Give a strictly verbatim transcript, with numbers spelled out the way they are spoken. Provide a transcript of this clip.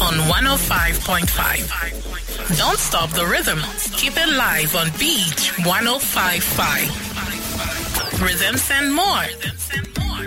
on one oh five point five. Don't stop the rhythm. Keep it live on Beach one oh five point five. Rhythms and more.